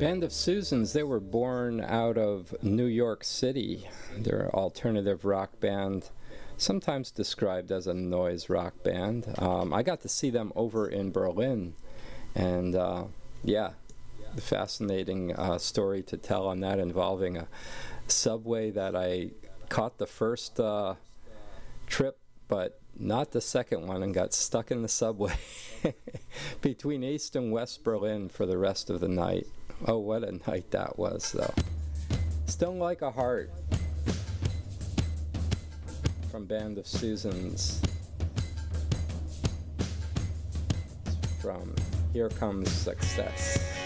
Band of Susans, they were born out of New York City. They're an alternative rock band, sometimes described as a noise rock band. I got to see them over in Berlin, and yeah, fascinating story to tell on that, involving a subway that I caught the first trip, but not the second one, and got stuck in the subway between East and West Berlin for the rest of the night. Oh, what a night that was, though. Stone Like a Heart from Band of Susans, from Here Comes Success.